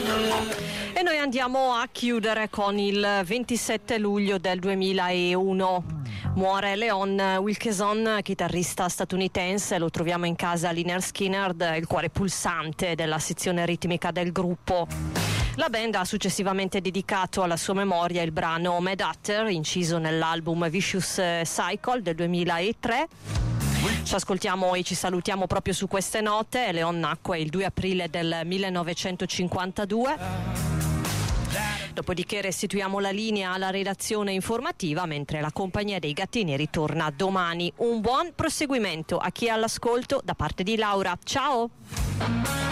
E noi andiamo a chiudere con il 27 luglio del 2001. Muore Leon Wilkeson, chitarrista statunitense. Lo troviamo in casa a Lynyrd Skynyrd, il cuore pulsante della sezione ritmica del gruppo. La band ha successivamente dedicato alla sua memoria il brano Mad Hatter, inciso nell'album Vicious Cycle del 2003. Ci ascoltiamo e ci salutiamo proprio su queste note. Leon nacque il 2 aprile del 1952. Dopodiché restituiamo la linea alla redazione informativa, mentre la compagnia dei gattini ritorna domani. Un buon proseguimento a chi è all'ascolto da parte di Laura. Ciao!